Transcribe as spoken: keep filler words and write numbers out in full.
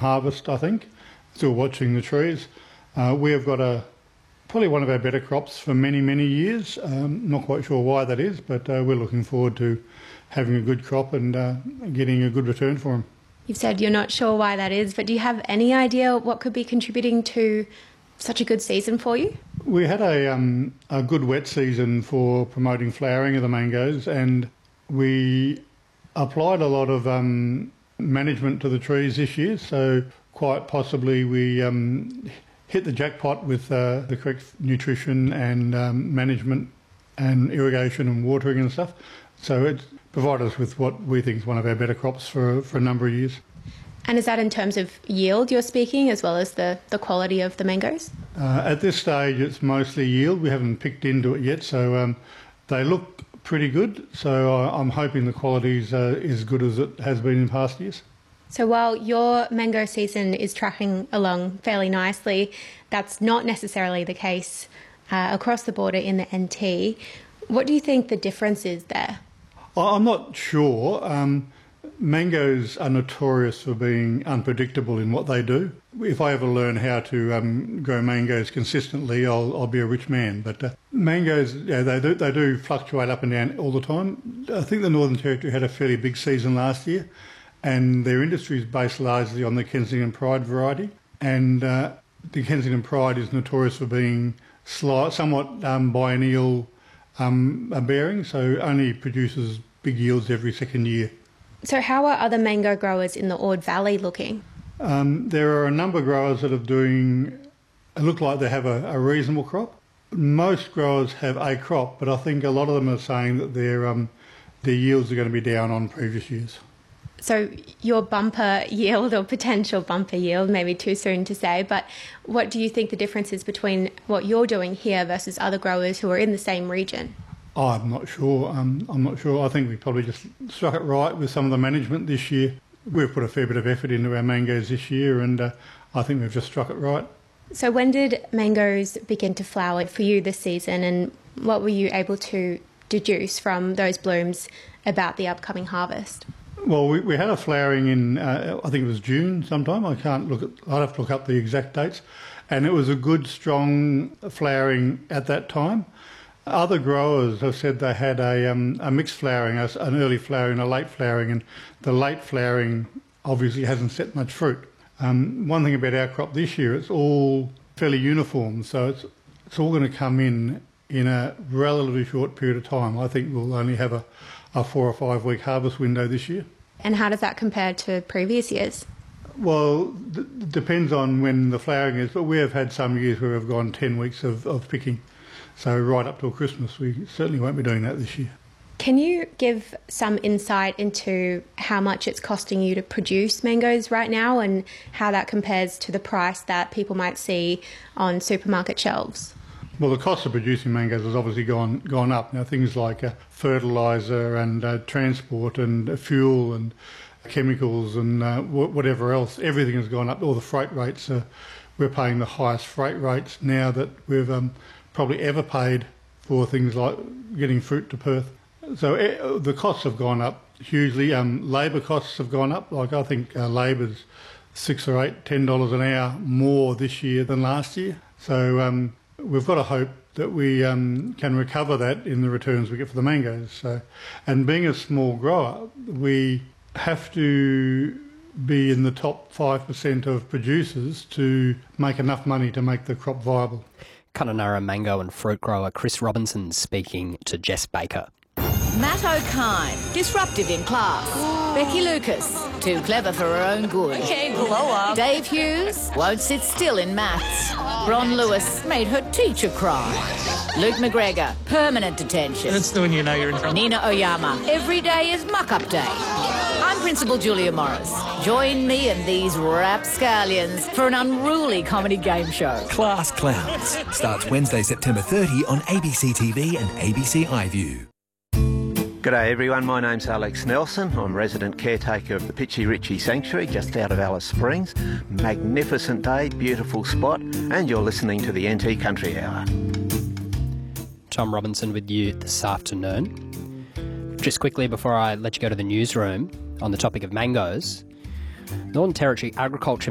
harvest, I think. Still watching the trees. Uh, we have got a probably one of our better crops for many, many years. Um, not quite sure why that is, but uh, we're looking forward to having a good crop and uh, getting a good return for them. You've said you're not sure why that is, but do you have any idea what could be contributing to such a good season for you? We had a, um, a good wet season for promoting flowering of the mangoes, and we applied a lot of um, management to the trees this year, so quite possibly we um, hit the jackpot with uh, the correct nutrition and um, management and irrigation and watering and stuff. So it's provided us with what we think is one of our better crops for, for a number of years. And is that in terms of yield you're speaking, as well as the, the quality of the mangoes? Uh, at this stage, it's mostly yield. We haven't picked into it yet, so um, they look pretty good. So uh, I'm hoping the quality is uh, as good as it has been in past years. So while your mango season is tracking along fairly nicely, that's not necessarily the case uh, across the border in the N T. What do you think the difference is there? I'm not sure. Um, mangoes are notorious for being unpredictable in what they do. If I ever learn how to um, grow mangoes consistently, I'll, I'll be a rich man. But uh, mangoes, yeah, they do, they do fluctuate up and down all the time. I think the Northern Territory had a fairly big season last year, and their industry is based largely on the Kensington Pride variety. And uh, the Kensington Pride is notorious for being slight, somewhat um, biennial um, bearing, so only produces big yields every second year. So how are other mango growers in the Ord Valley looking? Um, there are a number of growers that are doing, it look like they have a, a reasonable crop. Most growers have a crop, but I think a lot of them are saying that their, um, their yields are going to be down on previous years. So your bumper yield, or potential bumper yield, maybe too soon to say, but what do you think the difference is between what you're doing here versus other growers who are in the same region? Oh, I'm not sure. Um, I'm not sure. I think we probably just struck it right with some of the management this year. We've put a fair bit of effort into our mangoes this year, and uh, I think we've just struck it right. So when did mangoes begin to flower for you this season, and what were you able to deduce from those blooms about the upcoming harvest? Well, we, we had a flowering in, uh, I think it was June sometime. I can't look at, I'd have to look up the exact dates. And it was a good, strong flowering at that time. Other growers have said they had a, um, a mixed flowering, an early flowering, a late flowering, and the late flowering obviously hasn't set much fruit. Um, one thing about our crop this year, it's all fairly uniform, so it's, it's all going to come in in a relatively short period of time. I think we'll only have a, a four or five week harvest window this year. And how does that compare to previous years? Well, it depends on when the flowering is, but we have had some years where we've gone ten weeks of, of picking. So right up till Christmas, we certainly won't be doing that this year. Can you give some insight into how much it's costing you to produce mangoes right now, and how that compares to the price that people might see on supermarket shelves? Well, the cost of producing mangoes has obviously gone gone up. Now, things like uh, fertiliser and uh, transport and uh, fuel and chemicals and uh, w- whatever else, everything has gone up. All the freight rates, uh, we're paying the highest freight rates now that we've um, probably ever paid for things like getting fruit to Perth. So uh, the costs have gone up hugely. Um, labour costs have gone up. Like I think uh, labour's six or eight, ten dollars an hour more this year than last year. So um, we've got to hope that we um, can recover that in the returns we get for the mangoes. So, and being a small grower, we have to be in the top five percent of producers to make enough money to make the crop viable. Kununurra mango and fruit grower Chris Robinson speaking to Jess Baker. Matt O'Kine, disruptive in class. Ooh. Becky Lucas, too clever for her own good. Okay, blow up. Dave Hughes, won't sit still in maths. Ron Lewis made her teacher cry. Luke McGregor, permanent detention. That's when you know you're in trouble. Nina Oyama, every day is muck-up day. I'm Principal Julia Morris. Join me and these rapscallions for an unruly comedy game show. Class Clowns starts Wednesday, September thirtieth on A B C T V and A B C iView. G'day everyone, my name's Alex Nelson. I'm resident caretaker of the Pitchy Ritchie Sanctuary just out of Alice Springs. Magnificent day, beautiful spot, and you're listening to the N T Country Hour. Tom Robinson with you this afternoon. Just quickly before I let you go to the newsroom on the topic of mangoes, Northern Territory Agriculture